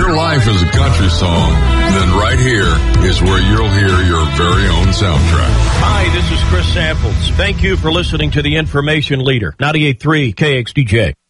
your life is a country song, then right here is where you'll hear your very own soundtrack. Hi, this is Chris Samples. Thank you for listening to the Information Leader, 98.3 KXDJ.